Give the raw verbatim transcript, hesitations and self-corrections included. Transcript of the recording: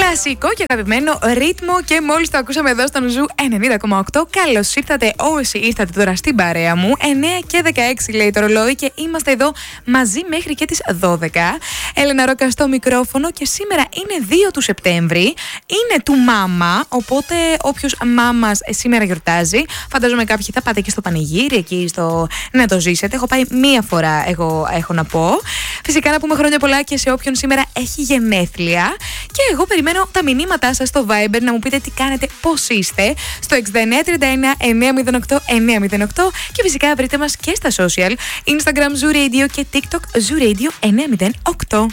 Κλασικό και αγαπημένο ρύθμο και μόλις το ακούσαμε εδώ στον Ζου ενενήντα κόμμα οκτώ. Καλώς ήρθατε όσοι ήρθατε τώρα στην παρέα μου. εννιά και δεκαέξι λέει το ρολόι και είμαστε εδώ μαζί μέχρι και τις δώδεκα. Έλενα Ρόκα στο μικρόφωνο και σήμερα είναι δύο του Σεπτέμβρη. Είναι του μάμα, οπότε όποιος μάμας σήμερα γιορτάζει, φαντάζομαι κάποιοι θα πάτε και στο πανηγύρι εκεί στο... να το ζήσετε. Έχω πάει μία φορά, εγώ έχω να πω. Φυσικά να πούμε χρόνια πολλά και σε όποιον σήμερα έχει γενέθλια. Και εγώ περιμένω τα μηνύματά σας στο Viber να μου πείτε τι κάνετε, πώς είστε, στο εξήντα εννιά τριάντα ένα εννιακόσια οκτώ εννιακόσια οκτώ και φυσικά βρείτε μας και στα social, Instagram Zoo Radio και TikTok Zoo Radio εννιακόσια οκτώ.